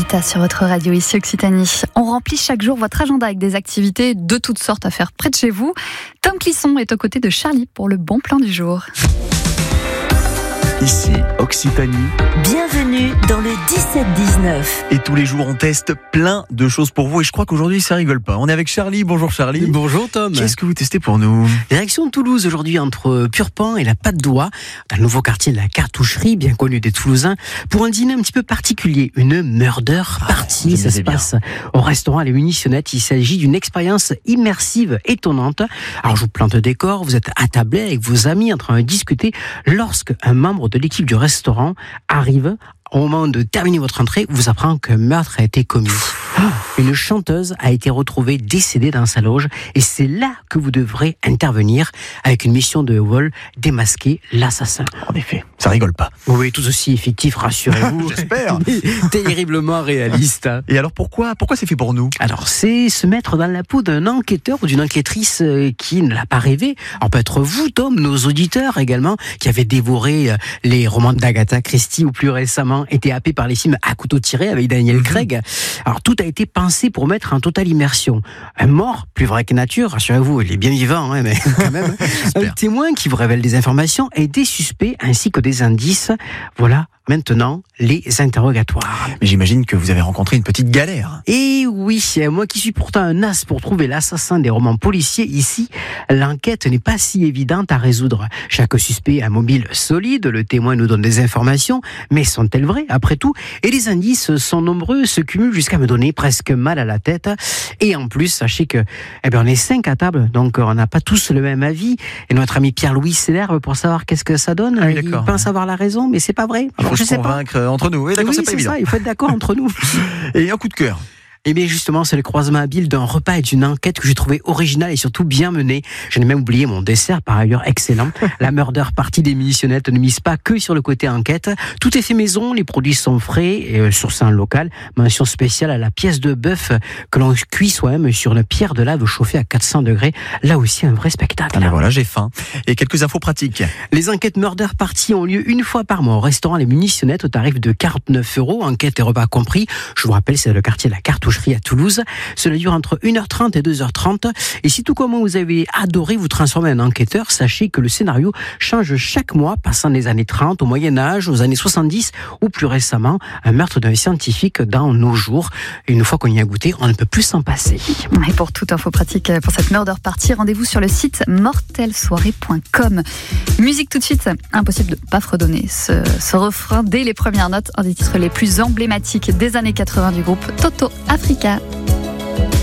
Anita sur votre radio ici Occitanie. On remplit chaque jour votre agenda avec des activités de toutes sortes à faire près de chez vous. Tom Clisson est aux côtés de Charlie pour le bon plan du jour. Ici Occitanie. Bienvenue dans le 17-19. Et tous les jours, on teste plein de choses pour vous. Et je crois qu'aujourd'hui, ça rigole pas. On est avec Charlie. Bonjour Charlie. Bonjour Tom. Qu'est-ce que vous testez pour nous ? Direction de Toulouse aujourd'hui entre Purpan et la Patte d'Oie, dans le nouveau quartier de la Cartoucherie, bien connu des Toulousains, pour un dîner un petit peu particulier, une murder party. Ça se passe au restaurant Les Munitionnettes. Il s'agit d'une expérience immersive étonnante. Alors je vous plante le décor, vous êtes attablé avec vos amis en train de discuter lorsque un membre de l'équipe du restaurant arrive. Au moment de terminer votre entrée, vous apprend qu'un meurtre a été commis. Une chanteuse a été retrouvée décédée dans sa loge et c'est là que vous devrez intervenir avec une mission de vol, démasquer l'assassin. En effet, ça rigole pas. Oui, tout aussi effectif, rassurez-vous. J'espère. Terriblement réaliste. Et alors pourquoi c'est fait pour nous ? Alors c'est se mettre dans la peau d'un enquêteur ou d'une enquêtrice qui ne l'a pas rêvé. Alors peut-être vous, Tom, nos auditeurs également, qui avaient dévoré les romans d'Agatha Christie ou plus récemment été happés par les films À couteau tiré avec Daniel Craig. Alors tout a été pensé pour mettre en totale immersion. Un mort, plus vrai que nature, rassurez-vous, il est bien vivant, mais quand même. Un témoin qui vous révèle des informations et des suspects ainsi que des indices. Voilà maintenant les interrogatoires. Mais j'imagine que vous avez rencontré une petite galère. Et oui, moi qui suis pourtant un as pour trouver l'assassin des romans policiers, ici, l'enquête n'est pas si évidente à résoudre. Chaque suspect a un mobile solide, le témoin nous donne des informations, mais sont-elles vraies après tout ? Et les indices sont nombreux, se cumulent jusqu'à me donner presque mal à la tête. Et en plus, sachez que on est 5 à table, donc on n'a pas tous le même avis. Et notre ami Pierre-Louis s'énerve pour savoir qu'est-ce que ça donne. Oui, il pense avoir la raison, mais c'est pas vrai. Alors, je sais convaincre entre nous. Oui, d'accord, c'est pas évident. Ça, il faut être d'accord entre nous. Et un coup de cœur. Eh bien justement, c'est le croisement habile d'un repas et d'une enquête que j'ai trouvé originale et surtout bien menée. Je n'ai même oublié mon dessert, par ailleurs excellent. La murder party des Munitionnettes ne mise pas que sur le côté enquête. Tout est fait maison, les produits sont frais et sourcés en local. Mention spéciale à la pièce de bœuf que l'on cuit soi-même sur une pierre de lave chauffée à 400 degrés. Là aussi, un vrai spectacle. Ah ben voilà, j'ai faim. Et quelques infos pratiques. Les enquêtes murder party ont lieu une fois par mois au restaurant Les Munitionnettes au tarif de 49 €, enquête et repas compris. Je vous rappelle, c'est le quartier de la Cartoucherie à Toulouse. Cela dure entre 1h30 et 2h30. Et si tout comme moi vous avez adoré vous transformer en enquêteur, sachez que le scénario change chaque mois, passant des années 30 au Moyen-Âge, aux années 70 ou plus récemment, un meurtre d'un scientifique dans nos jours. Et une fois qu'on y a goûté, on ne peut plus s'en passer. Et pour toute info pratique pour cette murder party, rendez-vous sur le site mortelsoirée.com. Musique tout de suite, impossible de ne pas fredonner ce refrain dès les premières notes, un des titres les plus emblématiques des années 80 du groupe Toto Africa.